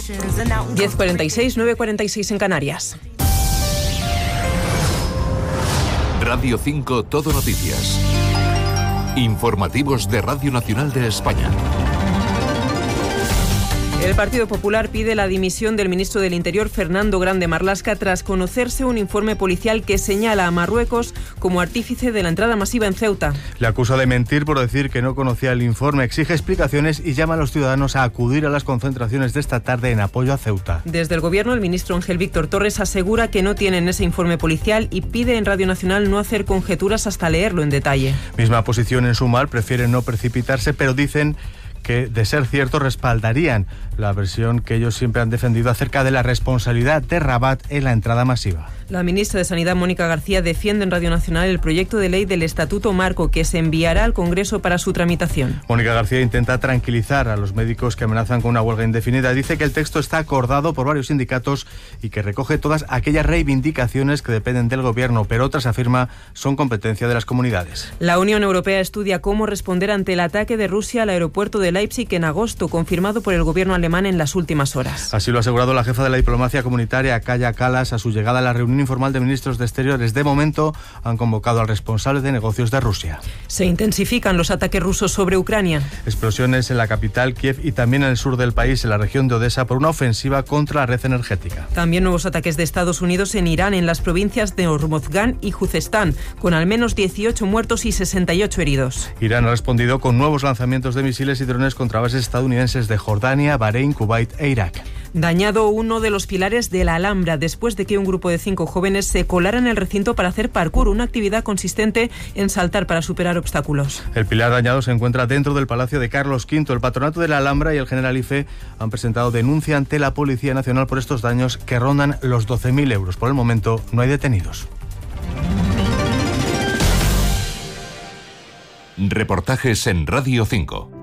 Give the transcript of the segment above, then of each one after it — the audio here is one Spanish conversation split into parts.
10:46, 9:46 en Canarias. Radio 5 Todo Noticias. Informativos de Radio Nacional de España. El Partido Popular pide la dimisión del ministro del Interior, Fernando Grande Marlaska, tras conocerse un informe policial que señala a Marruecos como artífice de la entrada masiva en Ceuta. Le acusa de mentir por decir que no conocía el informe, exige explicaciones y llama a los ciudadanos a acudir a las concentraciones de esta tarde en apoyo a Ceuta. Desde el Gobierno, el ministro Ángel Víctor Torres asegura que no tienen ese informe policial y pide en Radio Nacional no hacer conjeturas hasta leerlo en detalle. Misma posición en Sumar, prefieren no precipitarse, pero dicen que, de ser cierto, respaldarían la versión que ellos siempre han defendido acerca de la responsabilidad de Rabat en la entrada masiva. La ministra de Sanidad, Mónica García, defiende en Radio Nacional el proyecto de ley del Estatuto Marco que se enviará al Congreso para su tramitación. Mónica García intenta tranquilizar a los médicos que amenazan con una huelga indefinida. Dice que el texto está acordado por varios sindicatos y que recoge todas aquellas reivindicaciones que dependen del Gobierno, pero otras, afirma, son competencia de las comunidades. La Unión Europea estudia cómo responder ante el ataque de Rusia al aeropuerto de Leipzig en agosto, confirmado por el Gobierno alemán en las últimas horas. Así lo ha asegurado la jefa de la diplomacia comunitaria, Kaja Kallas, a su llegada a la reunión informal de ministros de Exteriores. De momento han convocado al responsable de negocios de Rusia. Se intensifican los ataques rusos sobre Ucrania. Explosiones en la capital, Kiev, y también en el sur del país, en la región de Odessa, por una ofensiva contra la red energética. También nuevos ataques de Estados Unidos en Irán, en las provincias de Hormozgán y Juzestán, con al menos 18 muertos y 68 heridos. Irán ha respondido con nuevos lanzamientos de misiles y drones contra bases estadounidenses de Jordania, Bahrein, Kuwait e Irak. Dañado uno de los pilares de la Alhambra después de que un grupo de 5 jóvenes se colara en el recinto para hacer parkour, una actividad consistente en saltar para superar obstáculos. El pilar dañado se encuentra dentro del Palacio de Carlos V. El Patronato de la Alhambra y el Generalife han presentado denuncia ante la Policía Nacional por estos daños que rondan los 12.000 euros. Por el momento no hay detenidos. Reportajes en Radio 5.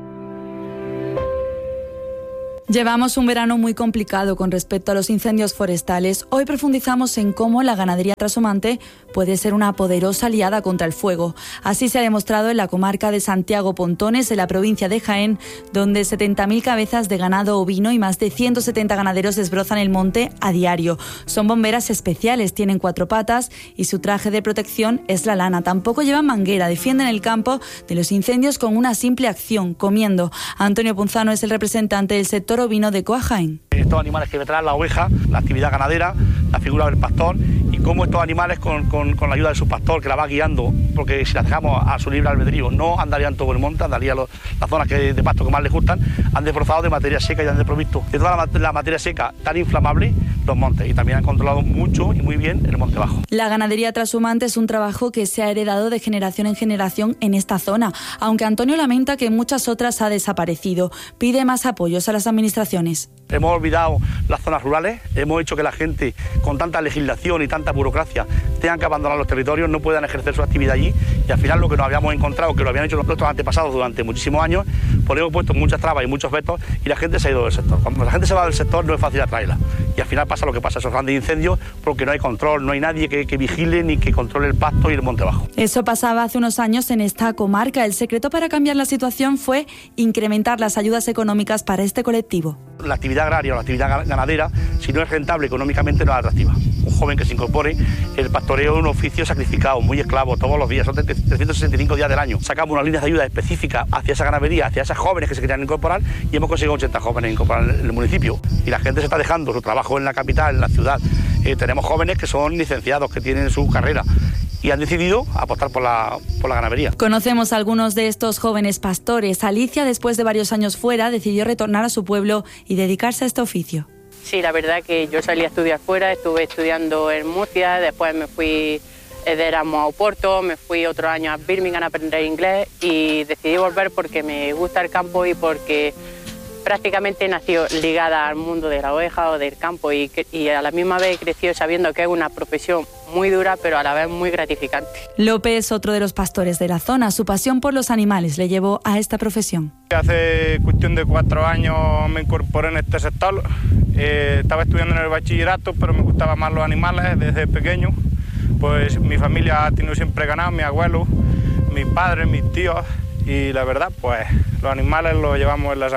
Llevamos un verano muy complicado con respecto a los incendios forestales. Hoy profundizamos en cómo la ganadería trashumante puede ser una poderosa aliada contra el fuego. Así se ha demostrado en la comarca de Santiago Pontones, en la provincia de Jaén, donde 70.000 cabezas de ganado ovino y más de 170 ganaderos desbrozan el monte a diario. Son bomberas especiales, tienen 4 patas y su traje de protección es la lana. Tampoco llevan manguera, defienden el campo de los incendios con una simple acción, comiendo. Antonio Punzano es el representante del sector ovino de Coajain. Estos animales que traen la oveja, la actividad ganadera, la figura del pastor y cómo estos animales con la ayuda de su pastor que la va guiando, porque si las dejamos a su libre albedrío no andarían todo el monte, andarían las zonas de pasto que más les gustan, han desbrozado de materia seca y han desprovisto de toda la materia seca tan inflamable los montes y también han controlado mucho y muy bien el monte bajo. La ganadería trashumante es un trabajo que se ha heredado de generación en generación en esta zona, aunque Antonio lamenta que en muchas otras ha desaparecido. Pide más apoyos a las administraciones. Hemos olvidado las zonas rurales, hemos hecho que la gente con tanta legislación y tanta burocracia tengan que abandonar los territorios, no puedan ejercer su actividad allí y al final lo que nos habíamos encontrado, que lo habían hecho nuestros antepasados durante muchísimos años, pues hemos puesto muchas trabas y muchos vetos y la gente se ha ido del sector. Cuando la gente se va del sector no es fácil atraerla y al final pasa lo que pasa, esos grandes incendios porque no hay control, no hay nadie que vigile ni que controle el pasto y el monte bajo. Eso pasaba hace unos años en esta comarca. El secreto para cambiar la situación fue incrementar las ayudas económicas para este colectivo. La actividad agraria o la actividad ganadera, si no es rentable económicamente, no es atractiva. Un joven que se incorpore, el pastoreo es un oficio sacrificado, muy esclavo, todos los días, son 365 días del año. Sacamos unas líneas de ayuda específicas hacia esa ganadería, hacia esas jóvenes que se querían incorporar y hemos conseguido 80 jóvenes incorporar en el municipio. Y la gente se está dejando su trabajo en la capital, en la ciudad. Tenemos jóvenes que son licenciados, que tienen su carrera y han decidido apostar por la ganadería. Conocemos a algunos de estos jóvenes pastores. Alicia, después de varios años fuera, decidió retornar a su pueblo y dedicarse a este oficio. Sí, la verdad que yo salí a estudiar fuera, estuve estudiando en Murcia, después me fui de Erasmus a Oporto, me fui otro año a Birmingham a aprender inglés y decidí volver porque me gusta el campo y porque prácticamente nació ligada al mundo de la oveja o del campo y a la misma vez creció sabiendo que es una profesión muy dura pero a la vez muy gratificante. López, otro de los pastores de la zona, su pasión por los animales le llevó a esta profesión. Hace cuestión de 4 años me incorporé en este sector. Estaba estudiando en el bachillerato pero me gustaban más los animales desde pequeño. Pues mi familia ha tenido siempre ganado, mi abuelo, mis padres, mis tíos y la verdad pues los animales los llevamos en la sangre.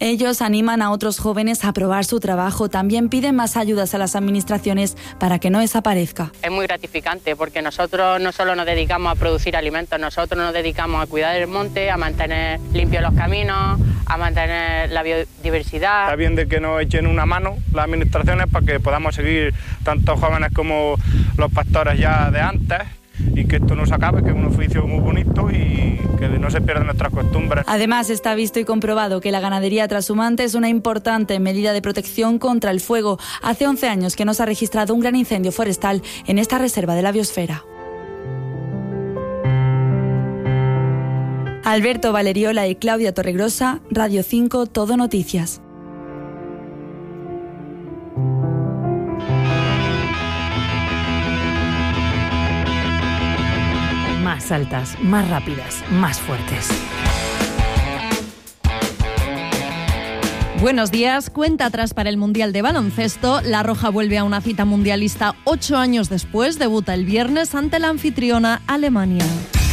Ellos animan a otros jóvenes a probar su trabajo. También piden más ayudas a las administraciones para que no desaparezca. Es muy gratificante porque nosotros no solo nos dedicamos a producir alimentos, nosotros nos dedicamos a cuidar el monte, a mantener limpios los caminos, a mantener la biodiversidad. Está bien de que nos echen una mano las administraciones para que podamos seguir tanto jóvenes como los pastores ya de antes, y que esto no se acabe, que es un oficio muy bonito y que no se pierdan nuestras costumbres. Además, está visto y comprobado que la ganadería trashumante es una importante medida de protección contra el fuego. Hace 11 años que no se ha registrado un gran incendio forestal en esta reserva de la biosfera. Alberto Valeriola y Claudia Torregrosa, Radio 5, Todo Noticias. Más altas, más rápidas, más fuertes. Buenos días. Cuenta atrás para el Mundial de Baloncesto. La Roja vuelve a una cita mundialista 8 años después. Debuta el viernes ante la anfitriona Alemania.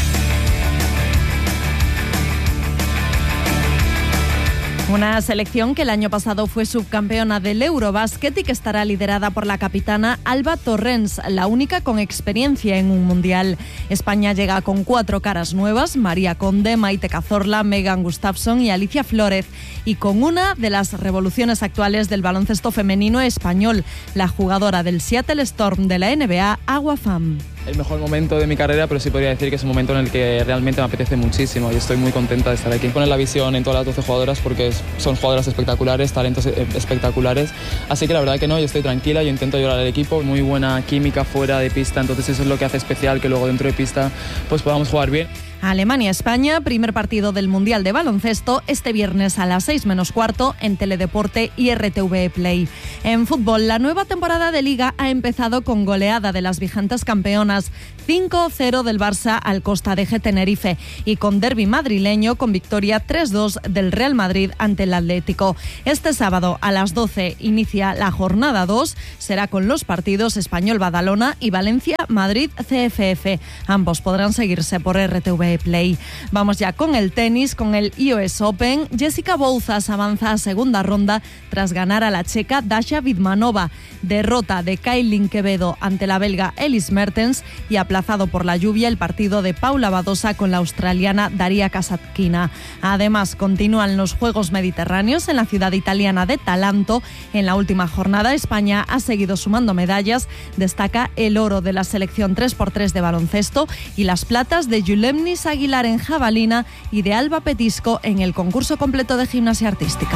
Una selección que el año pasado fue subcampeona del Eurobásquet y que estará liderada por la capitana Alba Torrens, la única con experiencia en un mundial. España llega con 4 caras nuevas: María Conde, Maite Cazorla, Megan Gustafsson y Alicia Flórez, y con una de las revoluciones actuales del baloncesto femenino español, la jugadora del Seattle Storm de la NBA, Agua Fam. El mejor momento de mi carrera, pero sí podría decir que es un momento en el que realmente me apetece muchísimo y estoy muy contenta de estar aquí. Poner la visión en todas las 12 jugadoras porque son jugadoras espectaculares, talentos espectaculares, así que la verdad que no, yo estoy tranquila, yo intento ayudar al equipo, muy buena química fuera de pista, entonces eso es lo que hace especial que luego dentro de pista pues podamos jugar bien. Alemania-España, primer partido del Mundial de Baloncesto, este viernes a las 6:15 en Teledeporte y RTV Play. En fútbol, la nueva temporada de Liga ha empezado con goleada de las vigentes campeonas, 5-0 del Barça al Costa de Tenerife, y con derbi madrileño con victoria 3-2 del Real Madrid ante el Atlético. Este sábado a las 12 inicia la jornada 2, será con los partidos Español-Badalona y Valencia-Madrid-CFF. Ambos podrán seguirse por RTV Play. Vamos ya con el tenis, con el US Open. Jessica Bouzas avanza a segunda ronda tras ganar a la checa Dasha Vidmanova. Derrota de Kailin Quevedo ante la belga Elise Mertens y aplazado por la lluvia el partido de Paula Badosa con la australiana Daria Kasatkina. Además, continúan los Juegos Mediterráneos en la ciudad italiana de Talanto. En la última jornada, España ha seguido sumando medallas. Destaca el oro de la selección 3x3 de baloncesto y las platas de Yulemnis Aguilar en jabalina y de Alba Petisco en el concurso completo de gimnasia artística.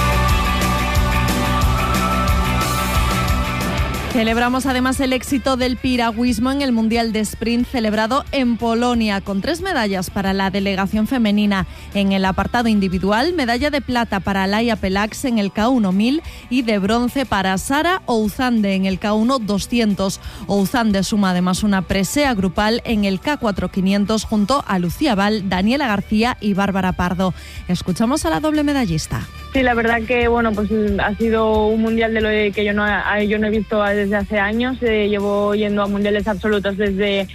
Celebramos además el éxito del piragüismo en el Mundial de Sprint celebrado en Polonia, con 3 medallas para la delegación femenina. En el apartado individual, medalla de plata para Laia Pelax en el K1 1000 y de bronce para Sara Ouzande en el K1 200. Ouzande suma además una presea grupal en el K4 500 junto a Lucía Val, Daniela García y Bárbara Pardo. Escuchamos a la doble medallista. Sí, la verdad que pues ha sido un mundial de lo que yo no he visto desde hace años. Llevo yendo a mundiales absolutos desde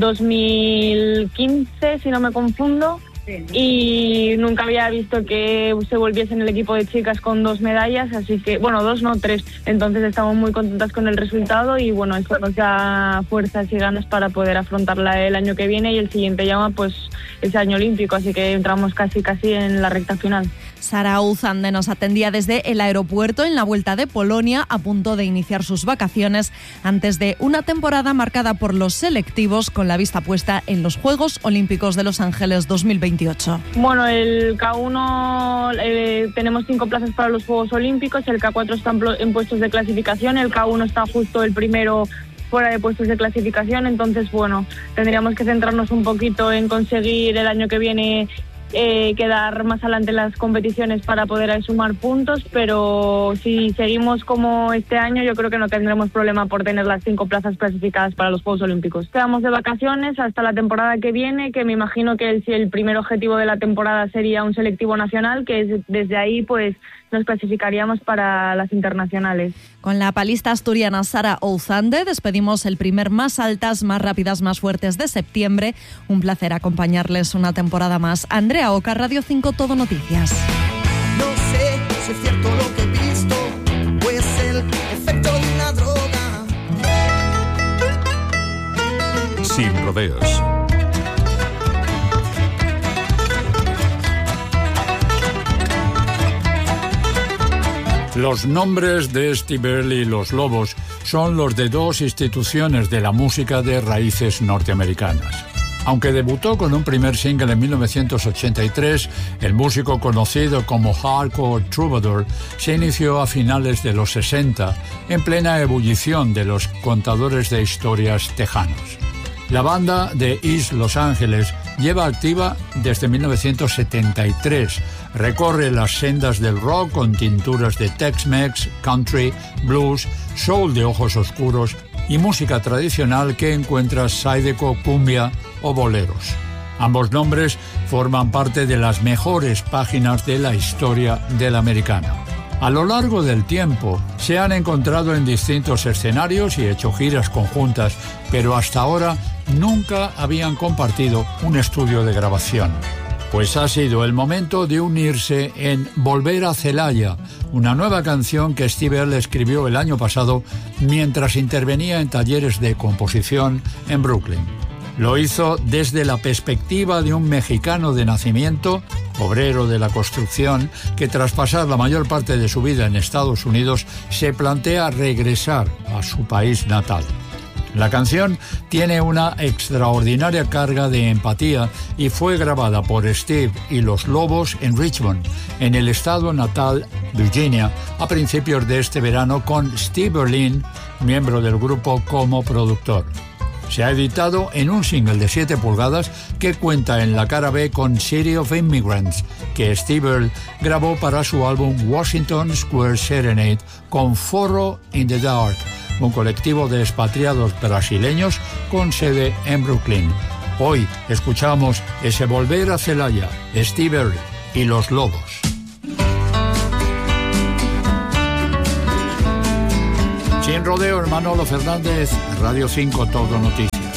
2015, si no me confundo. Sí. Y nunca había visto que se volviese en el equipo de chicas con 2 medallas, así que, 2 no, 3. Entonces estamos muy contentas con el resultado y esto nos da fuerzas y ganas para poder afrontarla el año que viene, y el siguiente llama ese año olímpico, así que entramos casi en la recta final. Sara Ouzande nos atendía desde el aeropuerto en la vuelta de Polonia, a punto de iniciar sus vacaciones antes de una temporada marcada por los selectivos, con la vista puesta en los Juegos Olímpicos de Los Ángeles 2028. Bueno, el K1 tenemos 5 plazas para los Juegos Olímpicos, el K4 está en puestos de clasificación, el K1 está justo el primero fuera de puestos de clasificación, entonces tendríamos que centrarnos un poquito en conseguir el año que viene quedar más adelante en las competiciones para poder sumar puntos, pero si seguimos como este año yo creo que no tendremos problema por tener las 5 plazas clasificadas para los Juegos Olímpicos. Quedamos de vacaciones hasta la temporada que viene, que me imagino que el primer objetivo de la temporada sería un selectivo nacional, que desde ahí nos clasificaríamos para las internacionales. Con la palista asturiana Sara Ouzande despedimos el primer Más Altas, Más Rápidas, Más Fuertes de septiembre. Un placer acompañarles una temporada más. Andrea Oca, Radio 5, Todo Noticias. No sé si es cierto lo que he visto o es el efecto de una droga. Sin rodeos. Los nombres de Steve Earle y Los Lobos son los de dos instituciones de la música de raíces norteamericanas. Aunque debutó con un primer single en 1983, el músico conocido como Hardcore Troubadour se inició a finales de los 60, en plena ebullición de los contadores de historias tejanos. La banda de East Los Ángeles lleva activa desde 1973. Recorre las sendas del rock con tinturas de Tex-Mex, country, blues, soul de ojos oscuros y música tradicional que encuentras sáideco, cumbia o boleros. Ambos nombres forman parte de las mejores páginas de la historia del americano. A lo largo del tiempo se han encontrado en distintos escenarios y hecho giras conjuntas, pero hasta ahora nunca habían compartido un estudio de grabación. Pues ha sido el momento de unirse en Volver a Celaya, una nueva canción que Steve Earle escribió el año pasado mientras intervenía en talleres de composición en Brooklyn. Lo hizo desde la perspectiva de un mexicano de nacimiento, obrero de la construcción, que tras pasar la mayor parte de su vida en Estados Unidos se plantea regresar a su país natal. La canción tiene una extraordinaria carga de empatía y fue grabada por Steve y Los Lobos en Richmond, en el estado natal, Virginia, a principios de este verano con Steve Berlin, miembro del grupo, como productor. Se ha editado en un single de 7 pulgadas que cuenta en la cara B con City of Immigrants, que Steve Earle grabó para su álbum Washington Square Serenade con Forro in the Dark, un colectivo de expatriados brasileños con sede en Brooklyn. Hoy escuchamos ese Volver a Celaya, Steve Earle y Los Lobos. Sin rodeo, Manolo Fernández, Radio 5 Todo Noticias.